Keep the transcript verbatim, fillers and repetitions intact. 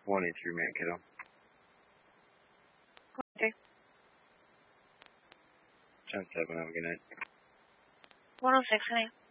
one eight three Mankato. Okay. ten seven, have a good night. one oh six, honey.